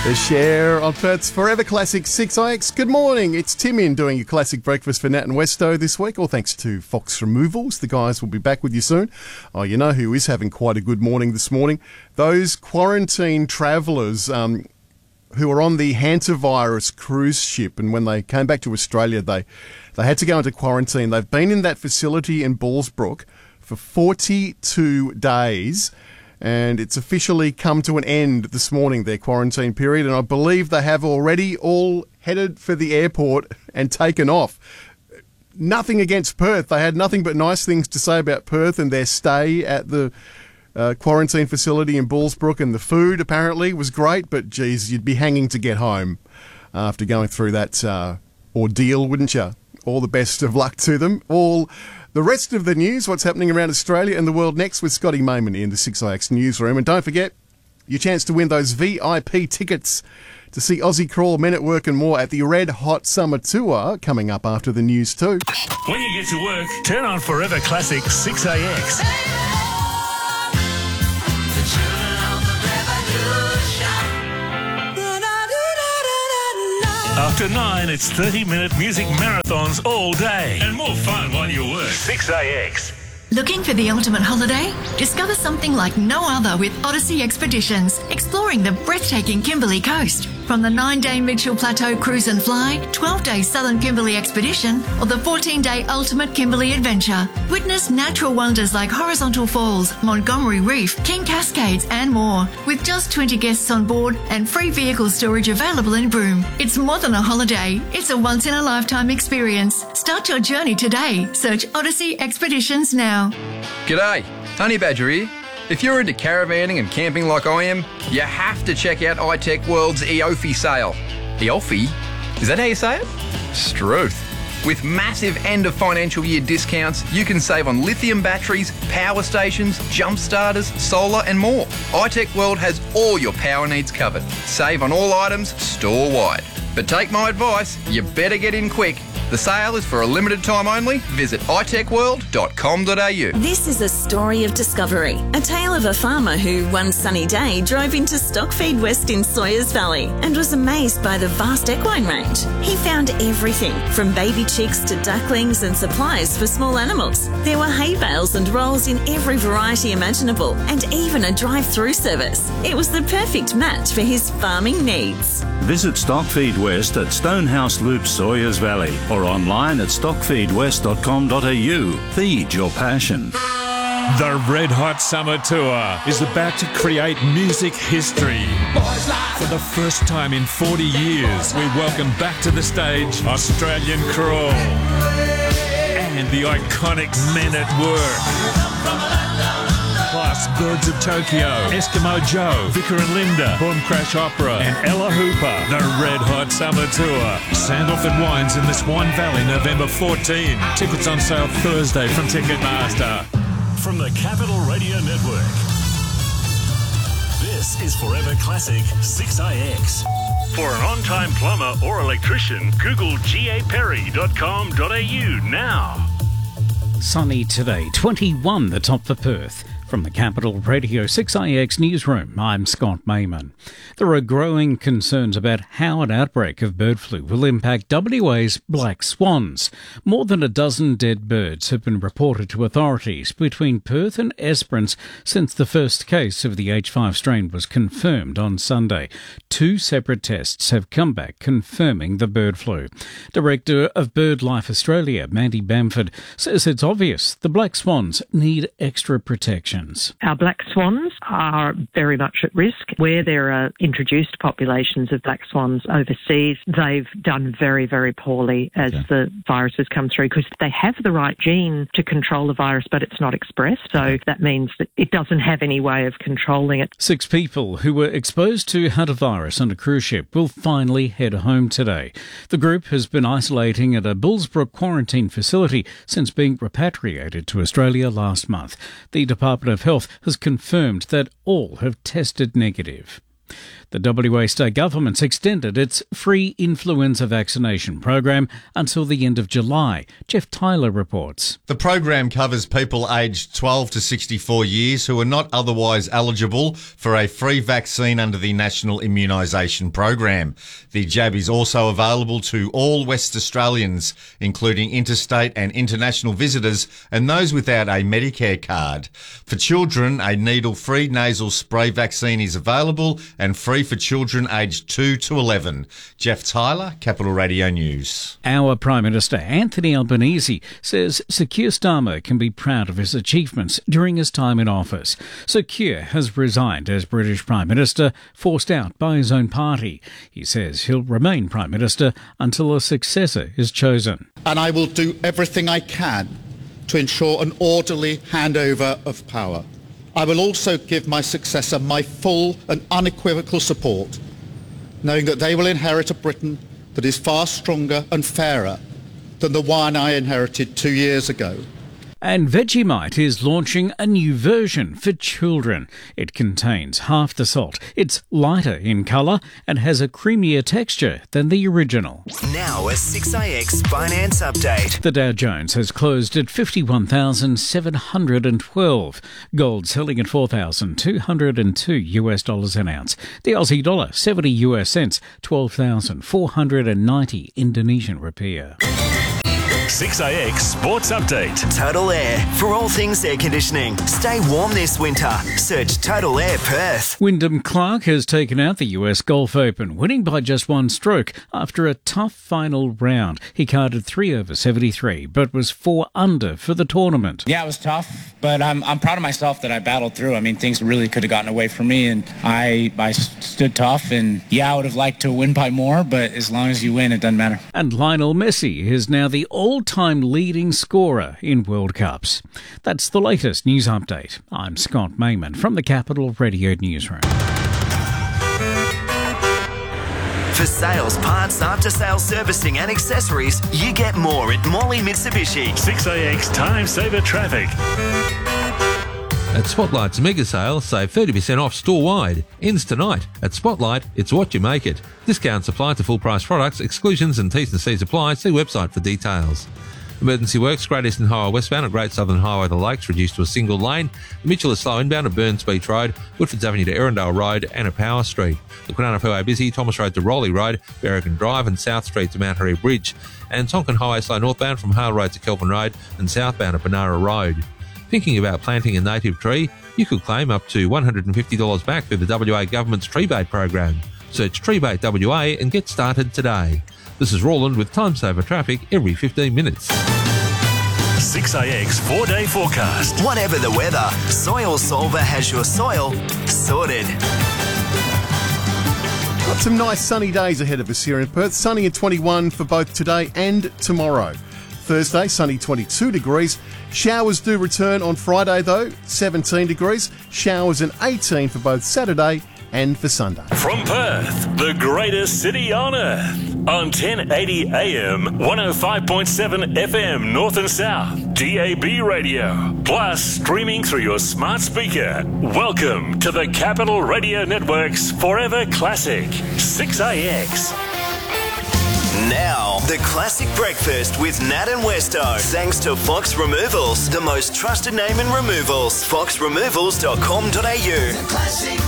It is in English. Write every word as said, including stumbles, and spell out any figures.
The Share on Perth's Forever Classic six I X. Good morning, it's Tim in doing your classic breakfast for Nat and Westo this week, all thanks to Fox Removals. The guys will be back with you soon. Oh, you know who is having quite a good morning this morning? Those quarantine travellers um, who are on the hantavirus cruise ship, and when they came back to Australia, they, they had to go into quarantine. They've been in that facility in Ballsbrook for forty-two days. And it's officially come to an end this morning, their quarantine period, and I believe they have already all headed for the airport and taken off. Nothing against Perth. They had nothing but nice things to say about Perth and their stay at the uh, quarantine facility in Ballsbrook, and the food apparently was great, but geez, you'd be hanging to get home after going through that uh, ordeal, wouldn't you? All the best of luck to them. All the rest of the news, what's happening around Australia and the world next, with Scotty Mayman in the six I X newsroom. And don't forget your chance to win those V I P tickets to see Aussie Crawl, Men at Work and more at the Red Hot Summer Tour coming up after the news too. When you get to work, turn on Forever Classic six A X. After nine, it's thirty-minute music marathons all day. And more fun while you work. six A X. Looking for the ultimate holiday? Discover something like no other with Odyssey Expeditions, exploring the breathtaking Kimberley coast. From the nine-day Mitchell Plateau Cruise and Fly, twelve-day Southern Kimberley Expedition, or the fourteen-day Ultimate Kimberley Adventure. Witness natural wonders like Horizontal Falls, Montgomery Reef, King Cascades and more. With just twenty guests on board and free vehicle storage available in Broome. It's more than a holiday. It's a once-in-a-lifetime experience. Start your journey today. Search Odyssey Expeditions now. G'day, Honey Badger here. If you're into caravanning and camping like I am, you have to check out iTech World's Eofi sale. Eofi? Is that how you say it? Struth. With massive end of financial year discounts, you can save on lithium batteries, power stations, jump starters, solar and more. iTech World has all your power needs covered. Save on all items store-wide. But take my advice, you better get in quick. The sale is for a limited time only. Visit i tech world dot com dot a u. This is a story of discovery. A tale of a farmer who, one sunny day, drove into Stockfeed West in Sawyers Valley and was amazed by the vast equine range. He found everything from baby chicks to ducklings and supplies for small animals. There were hay bales and rolls in every variety imaginable, and even a drive-through service. It was the perfect match for his farming needs. Visit Stockfeed West at Stonehouse Loop, Sawyers Valley, or online at stockfeed west dot com dot a u. Feed your passion. The Red Hot Summer Tour is about to create music history. For the first time in forty years, we welcome back to the stage Australian Crawl and the iconic Men at Work. Plus Birds of Tokyo, Eskimo Joe, Vicar and Linda, Boom Crash Opera and Ella Hooper. The Red Hot Summer Tour. Sandalford Wines in the Swan Valley, November fourteenth. Tickets on sale Thursday from Ticketmaster. From the Capital Radio Network, this is Forever Classic six A X. For an on-time plumber or electrician, Google g a perry dot com dot a u now. Sunny today, twenty-one the top for Perth. From the Capital Radio six A X newsroom, I'm Scott Mayman. There are growing concerns about how an outbreak of bird flu will impact W A's black swans. More than a dozen dead birds have been reported to authorities between Perth and Esperance since the first case of the H five strain was confirmed on Sunday. Two separate tests have come back confirming the bird flu. Director of BirdLife Australia, Mandy Bamford, says it's obvious the black swans need extra protection. Our black swans are very much at risk. Where there are introduced populations of black swans overseas, they've done very, very poorly as okay. the virus has come through, because they have the right gene to control the virus, but it's not expressed. So okay. that means that it doesn't have any way of controlling it. Six people who were exposed to hantavirus on a cruise ship will finally head home today. The group has been isolating at a Bullsbrook quarantine facility since being repatriated to Australia last month. The Department of Health has confirmed that all have tested negative. The W A State Government's extended its free influenza vaccination program until the end of July. Jeff Tyler reports. The program covers people aged twelve to sixty-four years who are not otherwise eligible for a free vaccine under the National Immunisation Program. The jab is also available to all West Australians, including interstate and international visitors and those without a Medicare card. For children, a needle-free nasal spray vaccine is available and free for children aged two to eleven. Jeff Tyler, Capital Radio News. Our Prime Minister Anthony Albanese says Sir Keir Starmer can be proud of his achievements during his time in office. Sir Keir has resigned as British Prime Minister, forced out by his own party. He says he'll remain Prime Minister until a successor is chosen. And I will do everything I can to ensure an orderly handover of power. I will also give my successor my full and unequivocal support, knowing that they will inherit a Britain that is far stronger and fairer than the one I inherited two years ago. And Vegemite is launching a new version for children. It contains half the salt. It's lighter in colour and has a creamier texture than the original. Now a six A X finance update. The Dow Jones has closed at fifty-one thousand seven hundred twelve. Gold selling at four thousand two hundred two US dollars an ounce. The Aussie dollar seventy US cents, twelve thousand four hundred ninety Indonesian rupiah. six A X Sports Update. Total Air. For all things air conditioning. Stay warm this winter. Search Total Air Perth. Wyndham Clark has taken out the U S Golf Open, winning by just one stroke after a tough final round. He carded three over seventy-three, but was four under for the tournament. Yeah, it was tough, but I'm I'm proud of myself that I battled through. I mean, things really could have gotten away from me, and I I stood tough, and yeah, I would have liked to win by more, but as long as you win, it doesn't matter. And Lionel Messi is now the all-time leading scorer in World Cups. That's the latest news update. I'm Scott Mayman from the Capital Radio Newsroom. For sales, parts, after-sales servicing and accessories, you get more at Morley Mitsubishi. six A X Time Saver Traffic. At Spotlight's mega sale, save thirty percent off store-wide. Ends tonight. At Spotlight, it's what you make it. Discounts apply to full-price products. Exclusions and T's and C's apply. See website for details. Emergency works, Great Eastern Highway westbound at Great Southern Highway the Lakes reduced to a single lane. The Mitchell is slow inbound at Burns Beach Road, Woodfords Avenue to Erindale Road and at Power Street. The Kwinana Freeway busy, Thomas Road to Rowley Road, Berrigan Drive and South Street to Mount Harry Bridge. And Tonkin Highway slow northbound from Hale Road to Kelvin Road and southbound at Banara Road. Thinking about planting a native tree? You could claim up to one hundred fifty dollars back through the W A Government's Tree Bait program. Search Tree Bait W A and get started today. This is Roland with Time Saver Traffic every fifteen minutes. six A X four-day forecast. Whatever the weather, Soil Solver has your soil sorted. Got some nice sunny days ahead of us here in Perth. Sunny and twenty-one for both today and tomorrow. Thursday, sunny twenty-two degrees. Showers do return on Friday though, seventeen degrees. Showers and eighteen for both Saturday and for Sunday. From Perth, the greatest city on earth. On ten eighty A M, one oh five point seven F M North and South, D A B radio. Plus streaming through your smart speaker. Welcome to the Capital Radio Network's Forever Classic, six A X. Now, the classic breakfast with Nat and Westo. Thanks to Fox Removals, the most trusted name in removals. fox removals dot com dot a u.